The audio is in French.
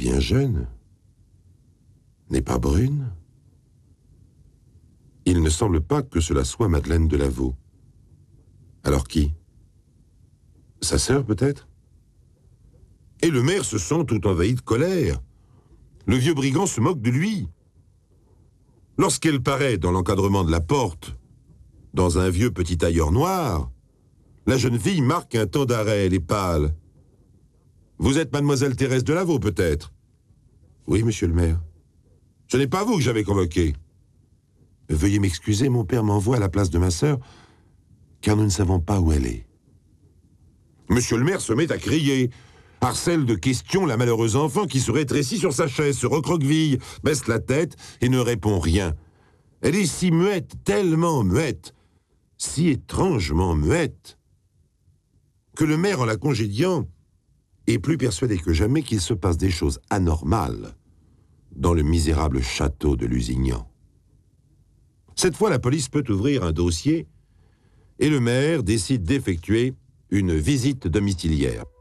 bien jeune, n'est pas brune. Il ne semble pas que cela soit Madeleine Delaveau. Alors qui? Sa sœur, peut-être? Et le maire se sent tout envahi de colère. Le vieux brigand se moque de lui. Lorsqu'elle paraît dans l'encadrement de la porte, dans un vieux petit tailleur noir, la jeune fille marque un temps d'arrêt, elle est pâle. Vous êtes mademoiselle Thérèse Delaveau, peut-être? Oui, monsieur le maire. Ce n'est pas vous que j'avais convoqué. Veuillez m'excuser, mon père m'envoie à la place de ma sœur, car nous ne savons pas où elle est. Monsieur le maire se met à crier, harcèle de questions la malheureuse enfant qui se rétrécit sur sa chaise, se recroqueville, baisse la tête et ne répond rien. Elle est si muette, tellement muette, si étrangement muette, que le maire, en la congédiant, est plus persuadé que jamais qu'il se passe des choses anormales dans le misérable château de Lusignan. Cette fois, la police peut ouvrir un dossier et le maire décide d'effectuer une visite domiciliaire.